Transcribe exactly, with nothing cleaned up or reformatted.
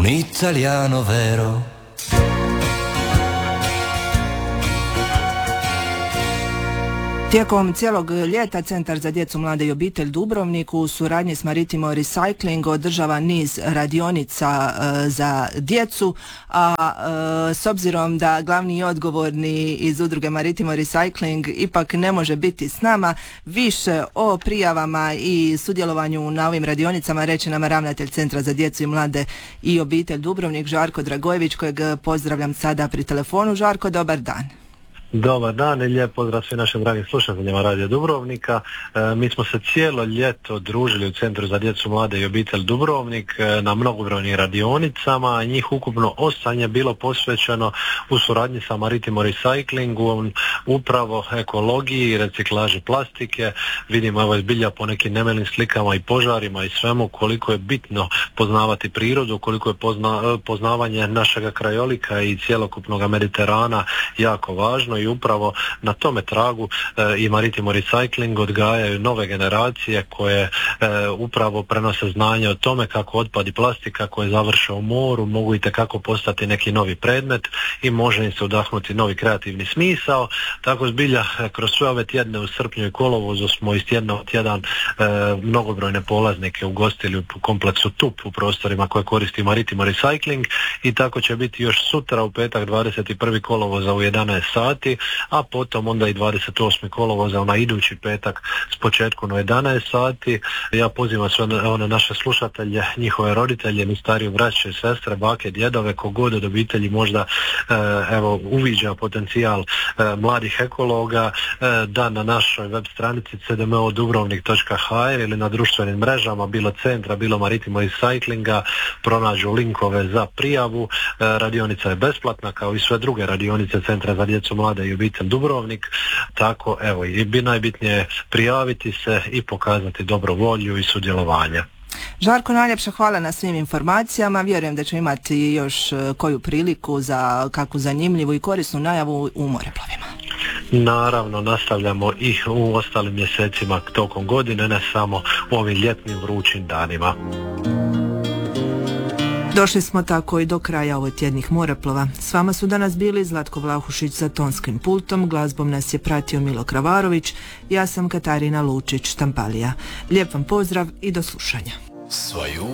un italiano vero. Tijekom cijelog ljeta Centar za djecu, mlade i obitelj Dubrovnik u suradnji s Maritimo Recycling održava niz radionica e, za djecu, a e, s obzirom da glavni i odgovorni iz udruge Maritimo Recycling ipak ne može biti s nama, više o prijavama i sudjelovanju na ovim radionicama reći nam ravnatelj Centra za djecu i mlade i obitelj Dubrovnik Žarko Dragojević, kojeg pozdravljam sada pri telefonu. Žarko, dobar dan. Dobar dan i lijep pozdrav svim našim dragim slušateljima Radio Dubrovnika. E, mi smo se cijelo ljeto družili u Centru za djecu, mlade i obitelj Dubrovnik e, na mnogobrojnim radionicama. Njih ukupno osam je bilo posvećeno u suradnji sa Maritimo Recyclingom upravo ekologiji i reciklaži plastike. Vidimo evo zbilja po nekim nemilim slikama i požarima i svemu koliko je bitno poznavati prirodu, koliko je pozna, poznavanje našega krajolika i cjelokupnog Mediterana jako važno. I upravo na tome tragu e, i Maritimo Recycling odgajaju nove generacije koje e, upravo prenose znanje o tome kako otpad i plastika koje završe u moru mogu itekako postati neki novi predmet i može im se udahnuti novi kreativni smisao. Tako zbilja e, kroz sve ove tjedne u srpnju i kolovozu smo iz tjedna u tjedan e, mnogobrojne polaznike ugostili u kompleksu T U P u prostorima koje koristi Maritimo Recycling i tako će biti još sutra u petak dvadeset prvi kolovoza u jedanaest sati, a potom onda i dvadeset osmi kolovoza na idući petak s početkom u jedanaest sati. Ja pozivam sve one naše slušatelje, njihove roditelje, ni stariju braće, sestre, bake, djedove, kogod od obitelji možda evo uviđa potencijal e, mladih ekologa, e, da na našoj web stranici c d m o dubrovnik točka h r ili na društvenim mrežama, bilo centra, bilo Maritimo Recyclinga, pronađu linkove za prijavu. E, radionica je besplatna kao i sve druge radionice Centra za djecu, mlade i obitelj Dubrovnik, tako evo i bi najbitnije prijaviti se i pokazati dobru volju i sudjelovanje. Žarko, najljepša hvala na svim informacijama. Vjerujem da ćemo imati još koju priliku za kakvu zanimljivu i korisnu najavu u moreplovima. Naravno, nastavljamo i u ostalim mjesecima tokom godine, ne samo u ovim ljetnim vrućim danima. Došli smo tako i do kraja ovoj tjednih moreplova. S vama su danas bili Zlatko Vlahušić za tonskim pultom, glazbom nas je pratio Milo Kravarović, ja sam Katarina Lučić Štampalija. Lijep vam pozdrav i do slušanja. Svoju